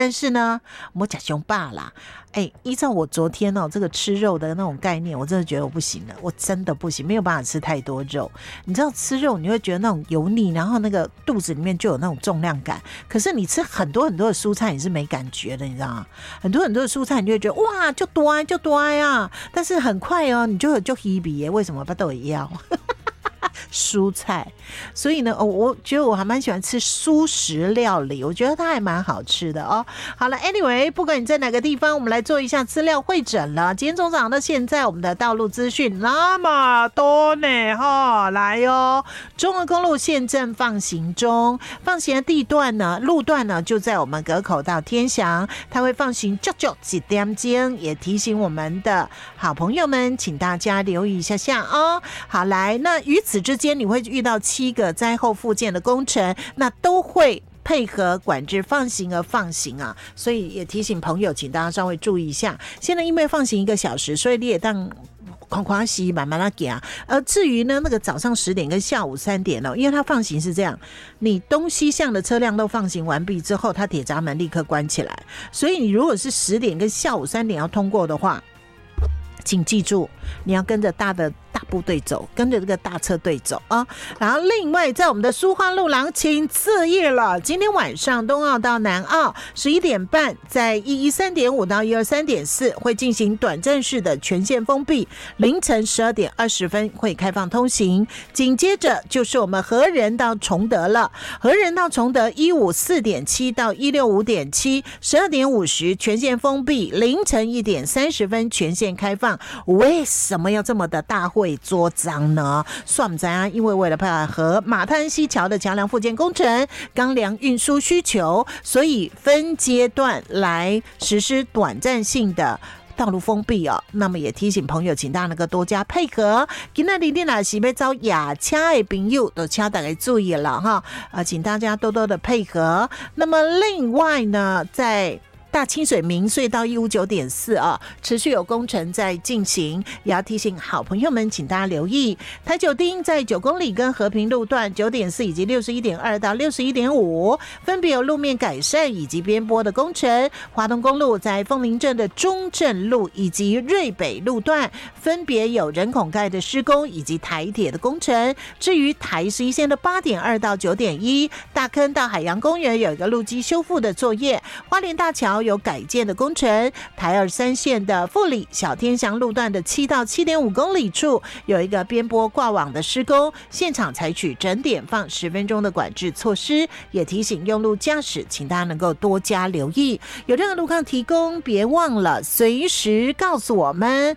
但是呢，我吃熊爸啦，依照我昨天这个吃肉的那种概念，我真的觉得我不行了，我真的不行，没有办法吃太多肉。你知道吃肉你会觉得那种油腻，然后那个肚子里面就有那种重量感。可是你吃很多很多的蔬菜，你是没感觉的，你知道吗？很多很多的蔬菜，你就会觉得哇，就多啊，但是很快你就稀耶，为什么不都一样？蔬菜，所以呢，我觉得我还蛮喜欢吃蔬食料理，我觉得它还蛮好吃的哦。好了 ，anyway， 不管你在哪个地方，我们来做一下资料汇整了。今天从早上到现在，我们的道路资讯那么多呢，来哟，中横公路现正放行中，放行的地段呢，路段呢就在我们隔口到天祥，它会放行几点钟，也提醒我们的好朋友们，请大家留意一下哦。好，来，那于此之间你会遇到7个灾后复健的工程，那都会配合管制放行而放行啊，所以也提醒朋友，请大家稍微注意一下。现在因为放行1个小时，所以你也当快洗慢慢的走。而至于呢，那个早上10点跟下午3点因为它放行是这样，你东西向的车辆都放行完毕之后，它铁闸门立刻关起来，所以你如果是10点跟下午3点要通过的话，请记住，你要跟着大部队走，跟着这个大车队走啊。然后另外在我们的苏花路廊请自夜了，今天晚上东澳到南澳11点半，在113.5到123.4会进行短暂式的全线封闭，凌晨12点20分会开放通行。紧接着就是我们和仁到崇德了，和仁到崇德154.7到165.7 12点50全线封闭，凌晨1点30分全线开放。为什么要这么的大会捉张呢？算不在因为为了配合马滩溪桥的桥梁复建工程、钢梁运输需求，所以分阶段来实施短暂性的道路封闭那么也提醒朋友，请大家能够多加配合。今天你若是要走夜车的朋友，都请大家注意了哈请大家多多的配合。那么另外呢，在大清水明隧道159.4持续有工程在进行，也要提醒好朋友们，请大家留意。台九丁在9公里跟和平路段9.4以及61.2到61.5分别有路面改善以及边坡的工程。华东公路在凤林镇的中正路以及瑞北路段分别有人孔盖的施工以及台铁的工程。至于台11线的8.2到9.1，大坑到海洋公园有一个路基修复的作业。花莲大桥有改建的工程，台23线的富里小天祥路段的7到7.5公里处有一个边坡挂网的施工，现场采取整点放10分钟的管制措施，也提醒用路驾驶，请大家能够多加留意。有任何路况提供，别忘了随时告诉我们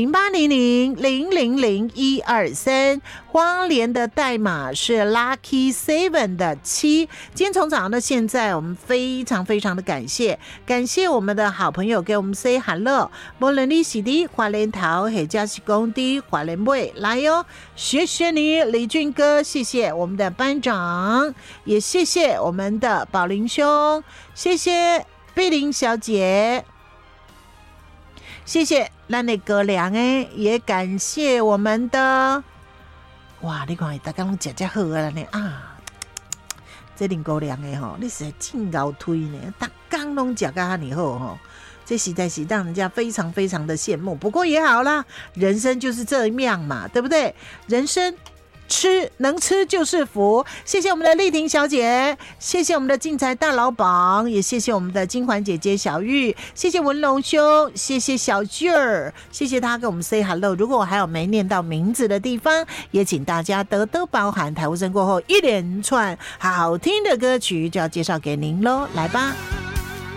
0800000123，花莲的代码是 Lucky 7的7。今天从早上到现在，我们非常非常的感谢我们的好朋友给我们 say hello， 无论你是在花莲头或者是讲在花莲尾来哟，谢谢你李俊哥，谢谢我们的班长，也谢谢我们的宝林兄，谢谢碧玲小姐，谢谢咱的哥俩也感谢我们的哇，你看大家都吃这好了呢这林高粱的你实在真够推呢，大家都吃得这么好这实在是让人家非常非常的羡慕。不过也好啦，人生就是这样嘛，对不对？人生能吃就是福。谢谢我们的丽婷小姐，谢谢我们的竞财大老板，也谢谢我们的金环姐姐小玉，谢谢文龙兄，谢谢小巨儿，谢谢他跟我们 say hello。 如果我还有没念到名字的地方，也请大家多多包涵。台呼声过后一连串好听的歌曲就要介绍给您咯，来吧。